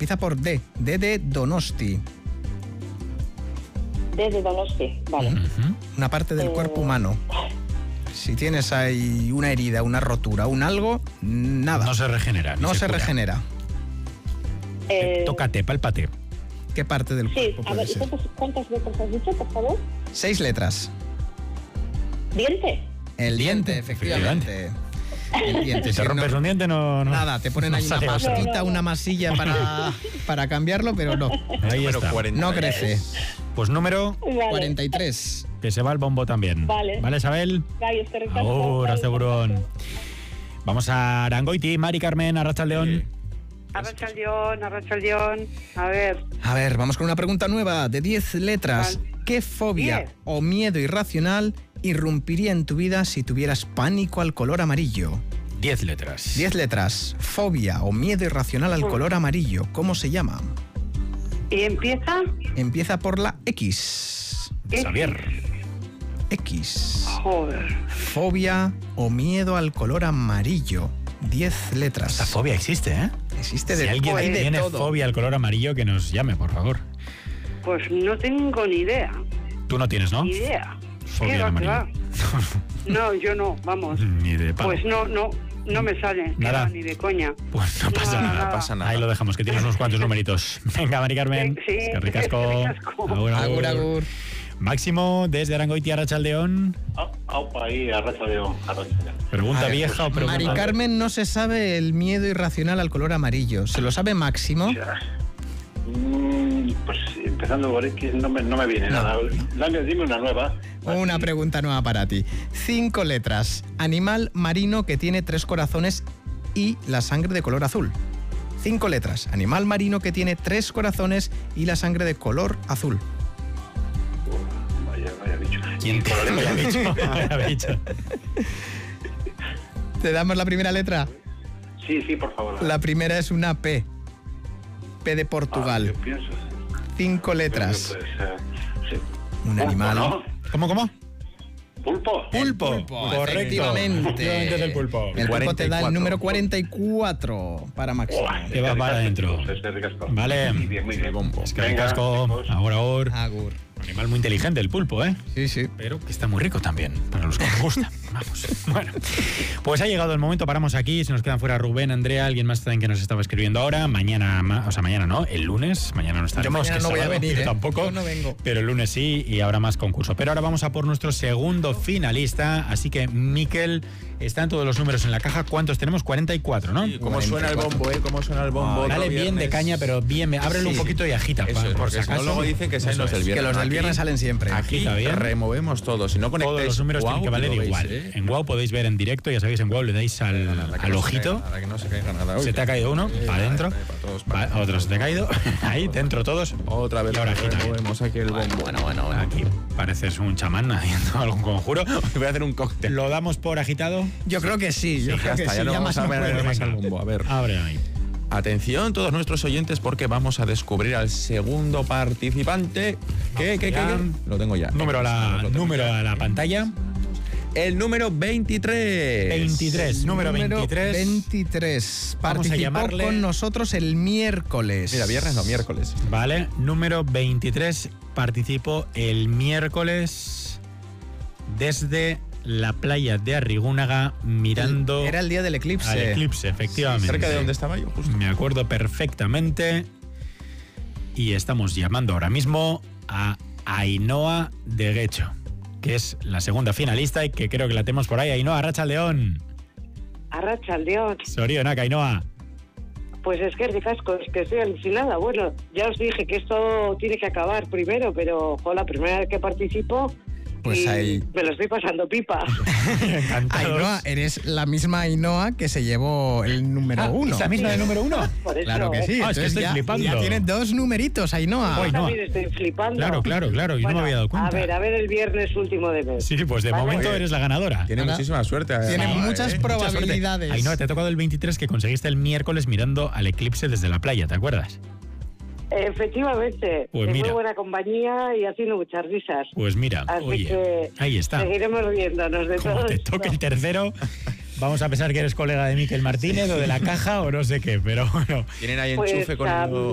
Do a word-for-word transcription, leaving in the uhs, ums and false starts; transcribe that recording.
empieza por D. D de Donosti. D de Donosti, vale. Uh-huh. Una parte del eh... cuerpo humano. Si tienes ahí una herida, una rotura, un algo, nada. No se regenera. No se, se regenera. Eh... Tócate, pálpate. ¿Qué parte del sí, cuerpo a puede ver, ser? ¿cuántas, ¿Cuántas letras has dicho, por favor? Seis letras. ¿Diente? El diente, efectivamente. El diente. Si te rompes no, un diente, no, no. Nada, te ponen ahí no una pastita, no, no, no. una masilla para, para cambiarlo, pero no. Ahí está. No crece. Pues número vale. cuarenta y tres. Que se va el bombo también. Vale. ¿Vale, Isabel? Vale, ahora, segurón. Vamos a Arangoiti, Mari Carmen, Arratsaldeon. Arratsaldeon, Arratsaldeon. A ver. A ver, vamos con una pregunta nueva de diez letras. Vale. ¿Qué fobia diez. o miedo irracional irrumpiría en tu vida si tuvieras pánico al color amarillo? Diez letras. Diez letras. Fobia o miedo irracional al color amarillo. ¿Cómo se llama? ¿Y empieza? Empieza por la X. De Xavier. X. Joder. Fobia o miedo al color amarillo. Diez letras. Esta fobia existe, ¿eh? Existe de de alguien de tiene todo. fobia al color amarillo, que nos llame, por favor. Pues no tengo ni idea. Tú no tienes, ¿no? Ni idea. Fobia al amarillo. No, yo no, vamos. Ni de palo. Pues no, no, no me sale. Nada. Ni de coña. Pues no pasa nada, nada, nada. pasa nada. Ahí lo dejamos, que tienes unos cuantos numeritos. Venga, Mari Carmen. Sí, es que ricasco. Agur, agur, agur. Máximo, desde Arangoiti, Arratsaldeon. Ah, aupa, ahí, Arratsaldeon. Pregunta ver, vieja pues, o pregunta... Mari Carmen no se sabe el miedo irracional al color amarillo. ¿Se lo sabe Máximo? Mm, pues empezando por X no me, no me viene no. nada. Dame, dime una nueva. Una pregunta nueva para ti. Cinco letras. Animal marino que tiene tres corazones y la sangre de color azul. Cinco letras. Animal marino que tiene tres corazones y la sangre de color azul. Uh, vaya, vaya bicho. ¿Quién te vaya bicho? Vaya bicho. ¿Te damos la primera letra? Sí, sí, por favor. La primera es una P. P de Portugal. Ah, yo pienso. Cinco letras. Pues, uh, sí. Un Pulpo, animal. ¿no? ¿Cómo, cómo? Pulpo. Pulpo. Pulpo. Correcto. Efectivamente. Efectivamente es el pulpo. El pulpo te da el número cuarenta y cuatro para Máximo. Que va para adentro. Vale. Muy bien, muy bien. Es que ricasco. Ahora, ahora. Agur. Un animal muy inteligente, el pulpo, ¿eh? Sí, sí. Pero que está muy rico también, para los que nos gusta. Vamos. Bueno, pues ha llegado el momento, paramos aquí. Se nos quedan fuera Rubén, Andrea, alguien más también que nos estaba escribiendo ahora. Mañana, o sea, mañana no, el lunes. Mañana no estaremos. Yo mañana no voy a venir, Yo ¿eh? tampoco. Yo no vengo. Pero el lunes sí, y habrá más concurso. Pero ahora vamos a por nuestro segundo finalista. Así que, Miquel, están todos los números en la caja. ¿Cuántos tenemos? cuarenta y cuatro, ¿no? Sí, ¿cómo suena el bombo, eh? ¿Cómo suena el bombo? Ah, dale bien de caña, pero bien. Ábrelo sí. un poquito y agita. Eso Por, es, por si acaso. luego dicen que salen los del viernes. Que los del viernes salen siempre. Aquí removemos todo. Si no conectáis, todos los números wow, tienen que valer veis, igual. ¿eh? En WOW podéis ver en directo, ya sabéis, en WOW le dais al, nada, al no ojito. Se, caiga, que no se, caiga nada. Se te ha caído uno, sí, para adentro. Para todos, para va, otro se te ha caído. Ahí, dentro todos. Otra vez. Y ahora agita. Removemos aquí el bombo. Bueno, bueno, bueno. Aquí pareces un chamán haciendo algún conjuro. Voy a hacer un cóctel. ¿Lo damos por agitado? Yo creo que sí. Yo sí, creo ya que está, sí. Ya, no ya vamos más a ver no más al bombo. A ver. Abre ahí. Atención todos nuestros oyentes porque vamos a descubrir al segundo participante. ¿Qué, qué, qué, qué? Lo tengo ya. Número a la, número a la pantalla. El número veintitrés. veintitrés, número, número veintitrés. veintitrés. Vamos Participó a llamarle con nosotros el miércoles. Mira, viernes no, miércoles. Vale, número veintitrés participó el miércoles desde la playa de Arrigúnaga mirando... Era el día del eclipse. Al eclipse, efectivamente. Sí, cerca de donde estaba yo, justo. Me acuerdo perfectamente. Y estamos llamando ahora mismo a Ainhoa de Guecho, que es la segunda finalista y que creo que la tenemos por ahí. Ainhoa, Arratsaldeon. Arratsaldeon. Sorionak, Ainhoa. Pues es que ricasco, es que estoy alucinada. Bueno, ya os dije que esto tiene que acabar primero, pero jo, la primera vez que participo pues y ahí me lo estoy pasando pipa. Ainhoa, eres la misma Ainhoa que se llevó el número ah, uno. ¿Es la misma del número uno? Por eso, claro que sí. Ah, es que estoy ya, flipando. Ya tienes dos numeritos, Ainhoa. Hoy no. También estoy flipando. Claro, claro, claro. Yo bueno, no me había dado cuenta. A ver, a ver el viernes último de mes. Sí, pues de ¿vale? momento Oye, eres la ganadora. Tiene Ahora, muchísima suerte. Tiene Ainhoa, muchas ¿eh? probabilidades. Ainhoa, te ha tocado el veintitrés que conseguiste el miércoles mirando al eclipse desde la playa, ¿te acuerdas? Efectivamente, Pues de mira. muy buena compañía y haciendo muchas risas. Pues mira, Así oye, que ahí está. seguiremos riéndonos de Como todo te esto. toque el tercero, vamos a pensar que eres colega de Miquel Martínez o de la caja o no sé qué, pero bueno. Tienen ahí Pues, enchufe con um, el